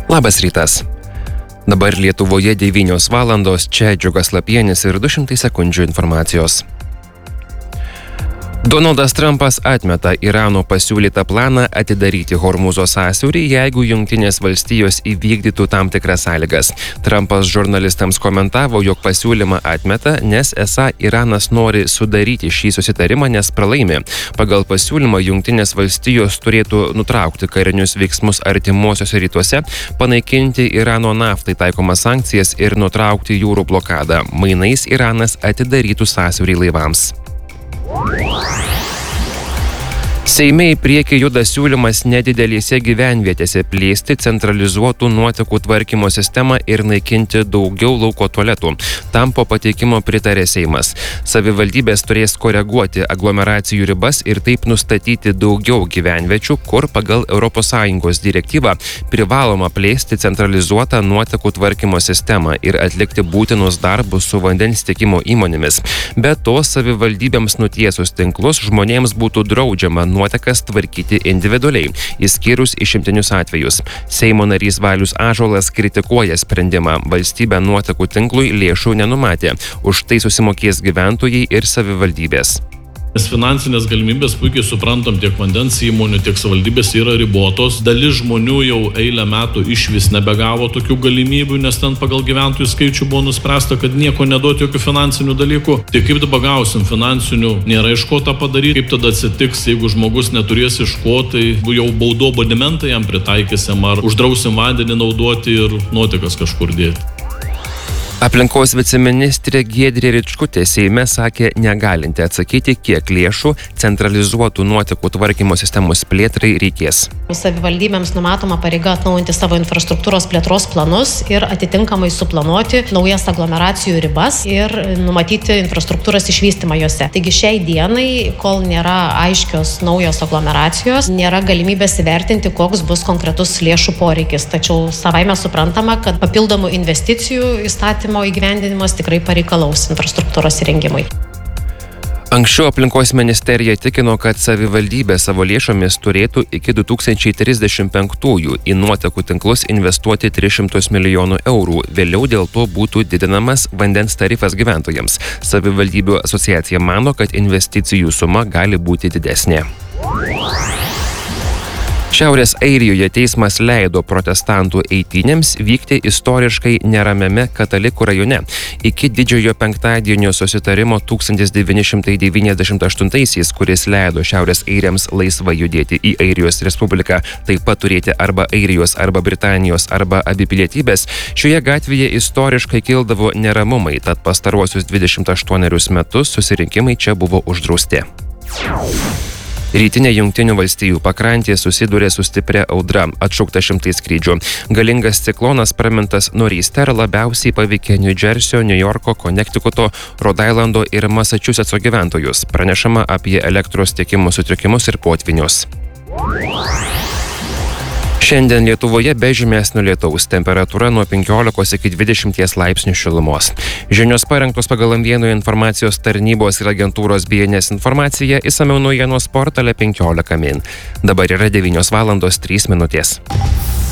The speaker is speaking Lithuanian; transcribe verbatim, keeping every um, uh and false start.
Labas rytas. Dabar Lietuvoje devynios valandos, čia Džiugas Lapienis ir du šimtai sekundžių informacijos. Donaldas Trumpas atmeta Irano pasiūlytą planą atidaryti Hormūzo sąsiaurį, jeigu Jungtinės valstijos įvykdytų tam tikras sąlygas. Trumpas žurnalistams komentavo, jog pasiūlymą atmeta, nes esą Iranas nori sudaryti šį susitarimą, nes pralaimi. Pagal pasiūlymą Jungtinės valstijos turėtų nutraukti karinius veiksmus artimuosiuose rytuose, panaikinti Irano naftai taikomas sankcijas ir nutraukti jūrų blokadą. Mainais Iranas atidarytų sąsiaurį laivams. Seime į priekį juda siūlymas nedidelėse gyvenvietėse plėsti centralizuotų nuotekų tvarkymo sistemą ir naikinti daugiau lauko tualetų. Tam po pateikimo pritarė Seimas. Savivaldybės turės koreguoti aglomeracijų ribas ir taip nustatyti daugiau gyvenviečių, kur pagal Europos Sąjungos direktyvą privaloma plėsti centralizuotą nuotekų tvarkymo sistemą ir atlikti būtinus darbus su vandens tiekimo įmonėmis. Be to, savivaldybėms nutiesus tinklus žmonėms būtų draudžiama nuotekas tvarkyti individualiai, išskyrus išimtinius atvejus. Seimo narys Valius Ąžuolas kritikuoja sprendimą. Valstybė nuotekų tinklui lėšų nenumatė. Už tai susimokės gyventojai ir savivaldybės. Nes finansinės galimybės puikiai suprantam, tiek vandens įmonių, tiek savivaldybės yra ribotos. Dalis žmonių jau eilę metų išvis nebegavo tokių galimybių, nes ten pagal gyventojų skaičių buvo nuspręsta, kad nieko neduoti jokių finansinių dalykų. Tai kaip dabar gausim finansinių, nėra iš ko tą padaryti. Kaip tada atsitiks, jeigu žmogus neturės iš ko, tai jau baudo abonementą jam pritaikysim ar uždrausim vandenį naudoti ir nuotekas kažkur dėti. Aplinkos viceministrė Giedrė Ričkutė Seime sakė negalinti atsakyti, kiek lėšų centralizuotų nuotekų tvarkymo sistemos plėtrai reikės. Savivaldybėms numatoma pareiga atnaujinti savo infrastruktūros plėtros planus ir atitinkamai suplanuoti naujas aglomeracijų ribas ir numatyti infrastruktūros išvystymą jose. Taigi šiai dienai, kol nėra aiškios naujos aglomeracijos, nėra galimybės įvertinti, koks bus konkretus lėšų poreikis. Tačiau savaime suprantama, kad papildomų investicijų įstatymų įgyvendinimas tikrai pareikalaus infrastruktūros įrengimui. Anksčiau aplinkos ministerija tikino, kad savivaldybė savo lėšomis turėtų iki du tūkstančiai trisdešimt penktųjų į nuotekų tinklus investuoti tris šimtus milijonų eurų. Vėliau dėl to būtų didinamas vandens tarifas gyventojams. Savivaldybių asociacija mano, kad investicijų suma gali būti didesnė. Šiaurės Airijoje teismas leido protestantų eitynėms vykti istoriškai neramiame Katalikų rajone. Iki didžiojo penktadienio susitarimo tūkstantis devyni šimtai devyniasdešimt aštuntaisiais, kuris leido Šiaurės Airiams laisvai judėti į Airijos Respubliką, taip pat turėti arba Airijos, arba Britanijos, arba abi pilietybės, šioje gatvėje istoriškai kildavo neramumai, tad pastaruosius dvidešimt aštuonerius metus susirinkimai čia buvo uždrausti. Rytinė Jungtinių valstijų pakrantė susidūrė su stipria audra, atšaukta šimtai skrydžių. Galingas ciklonas pramintas Nor'easter labiausiai paveikė New Jersey, New Yorko, Konektikuto, Rhode Islando ir Masačusetso gyventojus. Pranešama apie elektros tiekimo sutrikimus ir potvynius. Šiandien Lietuvoje be žymesnio lietaus, temperatūra nuo penkiolikos iki dvidešimties laipsnių šilumos. Žinios parengtos pagal Amvienų informacijos tarnybos ir agentūros B N S informaciją, išsamiau naujienos portale penkiolika min. Dabar yra devynios valandos trys minutės.